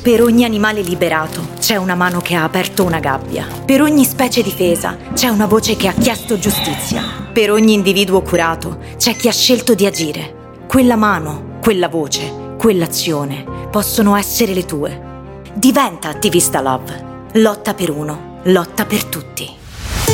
Per ogni animale liberato c'è una mano che ha aperto una gabbia. Per ogni specie difesa c'è una voce che ha chiesto giustizia. Per ogni individuo curato c'è chi ha scelto di agire. Quella mano, quella voce, quell'azione possono essere le tue. Diventa attivista Love. Lotta per uno, lotta per tutti.